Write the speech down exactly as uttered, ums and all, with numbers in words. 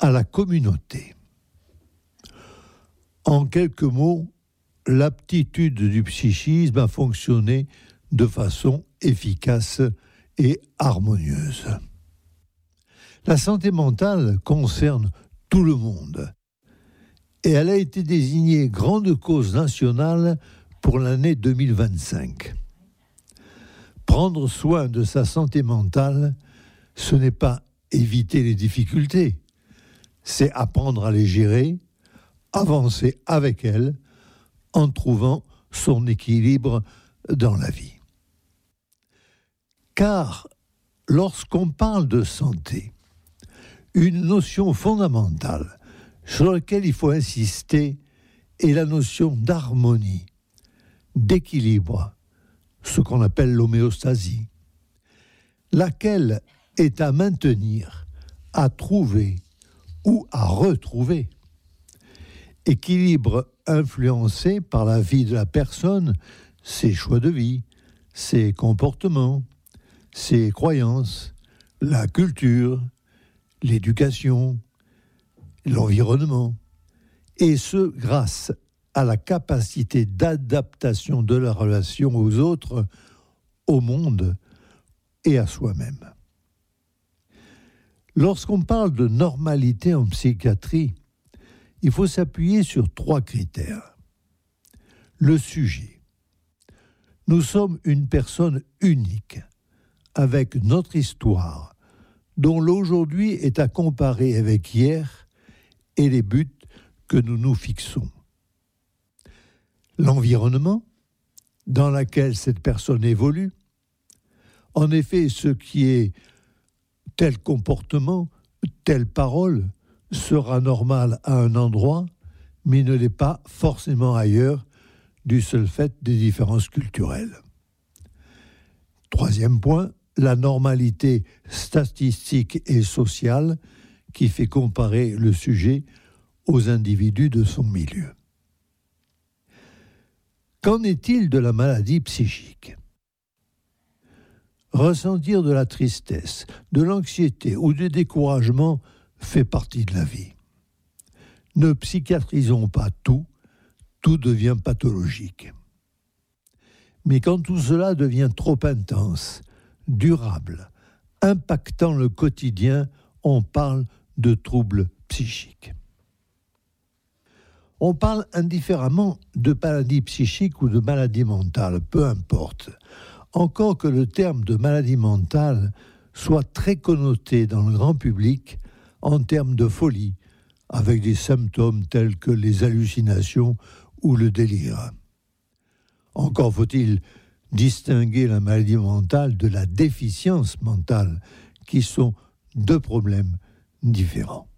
à la communauté. En quelques mots, l'aptitude du psychisme à fonctionner de façon efficace et harmonieuse. La santé mentale concerne tout le monde et elle a été désignée grande cause nationale pour l'année deux mille vingt-cinq. Prendre soin de sa santé mentale, ce n'est pas éviter les difficultés, c'est apprendre à les gérer, avancer avec elles, en trouvant son équilibre dans la vie. Car lorsqu'on parle de santé, une notion fondamentale sur laquelle il faut insister est la notion d'harmonie, d'équilibre, ce qu'on appelle l'homéostasie, laquelle est à maintenir, à trouver ou à retrouver. Équilibre influencé par la vie de la personne, ses choix de vie, ses comportements, ses croyances, la culture, l'éducation, l'environnement, et ce grâce à la capacité d'adaptation de la relation aux autres, au monde et à soi-même. Lorsqu'on parle de normalité en psychiatrie, il faut s'appuyer sur trois critères. Le sujet. Nous sommes une personne unique, avec notre histoire, dont l'aujourd'hui est à comparer avec hier et les buts que nous nous fixons. L'environnement dans lequel cette personne évolue. En effet, ce qui est tel comportement, telle parole sera normal à un endroit, mais ne l'est pas forcément ailleurs, du seul fait des différences culturelles. Troisième point, la normalité statistique et sociale qui fait comparer le sujet aux individus de son milieu. Qu'en est-il de la maladie psychique ? Ressentir de la tristesse, de l'anxiété ou du découragement fait partie de la vie. Ne psychiatrisons pas tout, tout devient pathologique. Mais quand tout cela devient trop intense, durable, impactant le quotidien, on parle de troubles psychiques. On parle indifféremment de maladie psychique ou de maladie mentale, peu importe. Encore que le terme de maladie mentale soit très connoté dans le grand public en termes de folie, avec des symptômes tels que les hallucinations ou le délire. Encore faut-il distinguer la maladie mentale de la déficience mentale, qui sont deux problèmes différents.